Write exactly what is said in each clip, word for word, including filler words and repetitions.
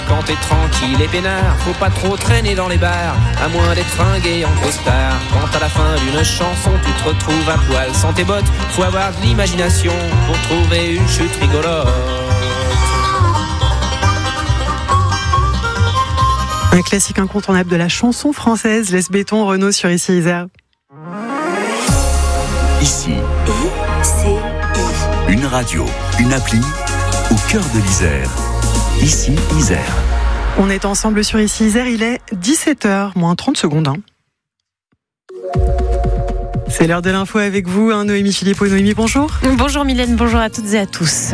quand t'es tranquille et peinard. Faut pas trop traîner dans les bars, à moins d'être fringué en costard. Quand à la fin d'une chanson tu te retrouves à poil sans tes bottes, faut avoir de l'imagination pour trouver une chute rigolote. Un classique incontournable de la chanson française, Laisse Béton, Renaud sur Ici Isère. Ici, une radio, une appli au cœur de l'Isère. Ici Isère. On est ensemble sur Ici Isère, il est dix-sept heures, moins trente secondes. Hein. C'est l'heure de l'info avec vous, hein, Noémie Philippot. Noémie, bonjour. Bonjour Mylène, bonjour à toutes et à tous.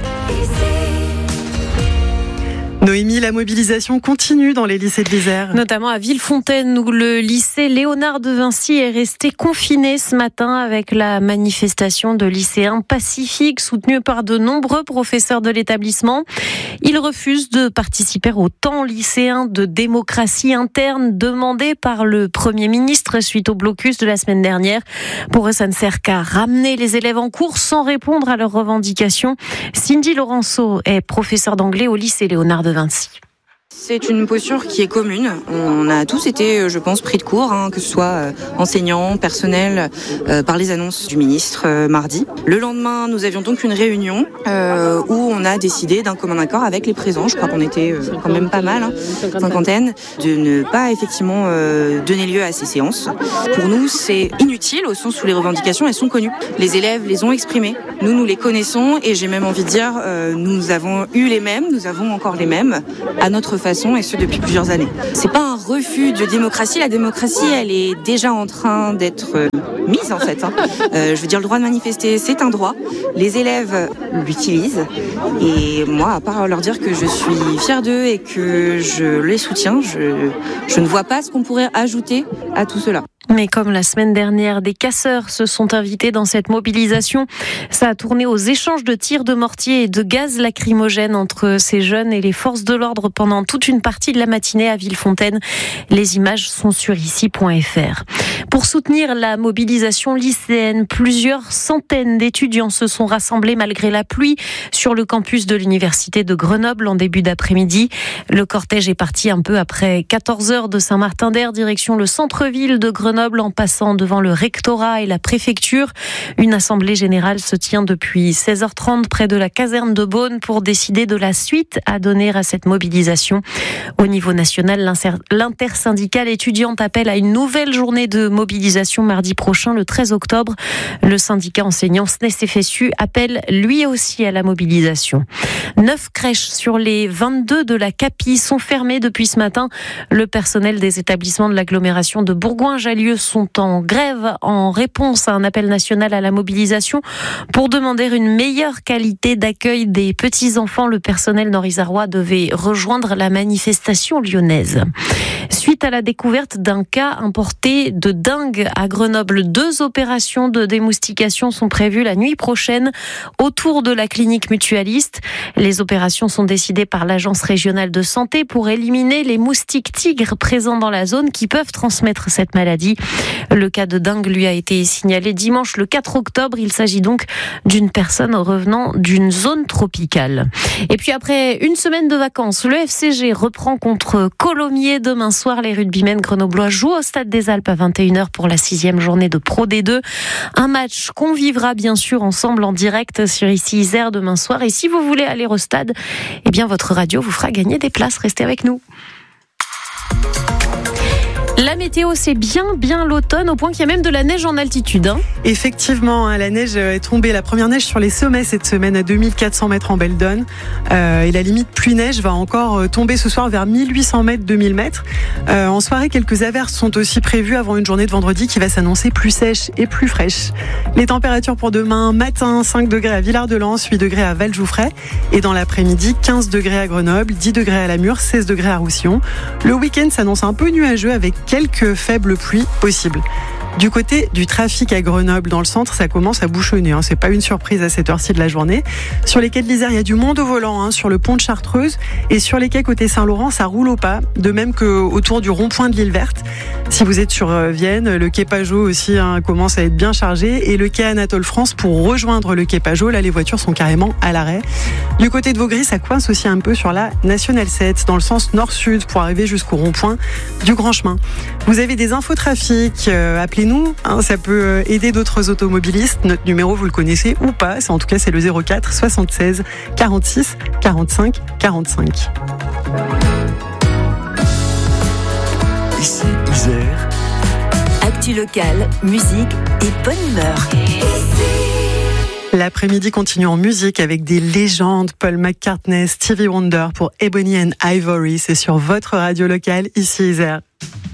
Noémie, la mobilisation continue dans les lycées de l'Isère. Notamment à Villefontaine, où le lycée Léonard de Vinci est resté confiné ce matin avec la manifestation de lycéens pacifiques soutenus par de nombreux professeurs de l'établissement. Ils refusent de participer au temps lycéen de démocratie interne demandé par le Premier ministre suite au blocus de la semaine dernière. Pour eux, ça ne sert qu'à ramener les élèves en cours sans répondre à leurs revendications. Cindy Laurenceau est professeure d'anglais au lycée Léonard de Vinci. C'est une posture qui est commune. On a tous été, je pense, pris de court, hein, que ce soit enseignants, personnel, euh, par les annonces du ministre euh, mardi. Le lendemain, nous avions donc une réunion euh, où on a décidé d'un commun accord avec les présents. Je crois qu'on était euh, quand même pas mal, hein, cinquantaine, de ne pas effectivement euh, donner lieu à ces séances. Pour nous, c'est inutile au sens où les revendications, elles sont connues. Les élèves les ont exprimées. Nous, nous les connaissons et j'ai même envie de dire, euh, nous avons eu les mêmes, nous avons encore les mêmes à notre façon et ce depuis plusieurs années. C'est pas un refus de démocratie, la démocratie elle est déjà en train d'être mise en fait. Hein. Euh, je veux dire le droit de manifester c'est un droit, les élèves l'utilisent et moi à part leur dire que je suis fière d'eux et que je les soutiens, je, je ne vois pas ce qu'on pourrait ajouter à tout cela. Mais comme la semaine dernière, des casseurs se sont invités dans cette mobilisation. Ça a tourné aux échanges de tirs de mortier et de gaz lacrymogène entre ces jeunes et les forces de l'ordre pendant toute une partie de la matinée à Villefontaine. Les images sont sur ici point f r. Pour soutenir la mobilisation lycéenne, plusieurs centaines d'étudiants se sont rassemblés malgré la pluie sur le campus de l'université de Grenoble en début d'après-midi. Le cortège est parti un peu après quatorze heures de Saint-Martin-d'Hères, direction le centre-ville de Grenoble, en passant devant le rectorat et la préfecture. Une assemblée générale se tient depuis seize heures trente près de la caserne de Beaune pour décider de la suite à donner à cette mobilisation. Au niveau national, l'intersyndicale étudiante appelle à une nouvelle journée de mobilisation mardi prochain, le treize octobre. Le syndicat enseignant S N E S F S U appelle lui aussi à la mobilisation. Neuf crèches sur les vingt-deux de la Capie sont fermées depuis ce matin. Le personnel des établissements de l'agglomération de Bourgoin-Jallieu sont en grève en réponse à un appel national à la mobilisation pour demander une meilleure qualité d'accueil des petits-enfants. Le personnel nord-isérois devait rejoindre la manifestation lyonnaise. Suite à la découverte d'un cas importé de dengue à Grenoble, deux opérations de démoustication sont prévues la nuit prochaine autour de la clinique mutualiste. Les opérations sont décidées par l'Agence régionale de santé pour éliminer les moustiques tigres présents dans la zone qui peuvent transmettre cette maladie. Le cas de dengue lui a été signalé dimanche le quatre octobre. Il s'agit donc d'une personne revenant d'une zone tropicale. Et puis après une semaine de vacances, le F C G reprend contre Colomiers demain soir. Les rugbymen grenoblois jouent au Stade des Alpes à vingt et une heures pour la sixième journée de Pro D deux. Un match qu'on vivra bien sûr ensemble en direct sur Ici Isère demain soir. Et si vous voulez aller au stade, eh bien votre radio vous fera gagner des places. Restez avec nous. La météo, c'est bien, bien l'automne, au point qu'il y a même de la neige en altitude. Hein. Effectivement, hein, la neige est tombée, la première neige sur les sommets cette semaine à deux mille quatre cents mètres en Beldon. Euh, et la limite pluie-neige va encore tomber ce soir vers mille huit cents mètres, deux mille mètres. Euh, en soirée, quelques averses sont aussi prévues avant une journée de vendredi qui va s'annoncer plus sèche et plus fraîche. Les températures pour demain, matin, cinq degrés à Villard-de-Lans, huit degrés à Vallejouffret. Et dans l'après-midi, quinze degrés à Grenoble, dix degrés à Lamure, seize degrés à Roussillon. Le week-end s'annonce un peu nuageux avec quelques faibles pluies possibles. Du côté du trafic à Grenoble, dans le centre, ça commence à bouchonner. Hein. C'est pas une surprise à cette heure-ci de la journée. Sur les quais de l'Isère, il y a du monde au volant, hein, sur le pont de Chartreuse. Et sur les quais côté Saint-Laurent, ça roule au pas. De même qu'autour du rond-point de l'Île Verte. Si vous êtes sur Vienne, le quai Pajot aussi hein, commence à être bien chargé. Et le quai Anatole France, pour rejoindre le quai Pajot, là, les voitures sont carrément à l'arrêt. Du côté de Vaugry, ça coince aussi un peu sur la Nationale sept, dans le sens nord-sud, pour arriver jusqu'au rond-point du Grand Chemin. Vous avez des infos trafic, euh, appelez-nous, hein, ça peut aider d'autres automobilistes. Notre numéro, vous le connaissez ou pas, c'est, en tout cas c'est le zéro quatre soixante-seize quarante-six quarante-cinq quarante-cinq. Ici Isère. Actu locale, musique et bonne humeur. L'après-midi continue en musique avec des légendes, Paul McCartney, Stevie Wonder pour Ebony and Ivory. C'est sur votre radio locale, ici Isère.